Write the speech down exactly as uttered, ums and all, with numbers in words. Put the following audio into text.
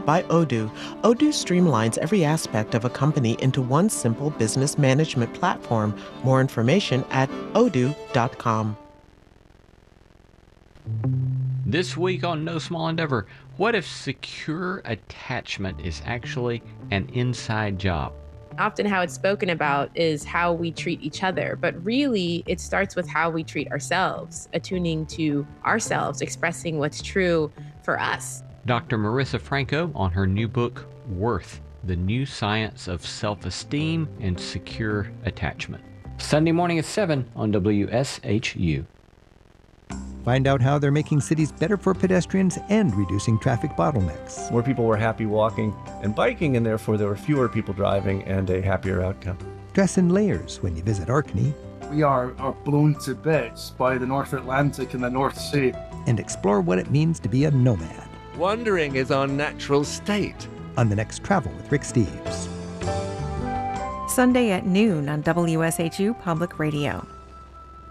powered by Odoo. Odoo streamlines every aspect of a company into one simple business management platform. More information at odoo dot com. This week on No Small Endeavor, what if secure attachment is actually an inside job? Often how it's spoken about is how we treat each other, but really it starts with how we treat ourselves, attuning to ourselves, expressing what's true for us. Doctor Marissa Franco on her new book, Worth, The New Science of Self-Esteem and Secure Attachment. Sunday morning at seven on W S H U. Find out how they're making cities better for pedestrians and reducing traffic bottlenecks. More people were happy walking and biking, and therefore there were fewer people driving and a happier outcome. Dress in layers when you visit Orkney. We are, are blown to bits by the North Atlantic and the North Sea. And explore what it means to be a nomad. Wandering is our natural state. On the next Travel with Rick Steves. Sunday at noon on W S H U Public Radio.